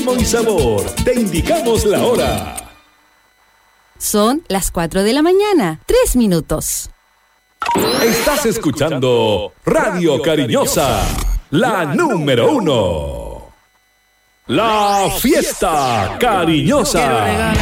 ritmo y sabor. Te indicamos la hora. Son las 4 de la mañana, 3 minutos. Estás escuchando Radio Cariñosa, la número 1. La fiesta cariñosa.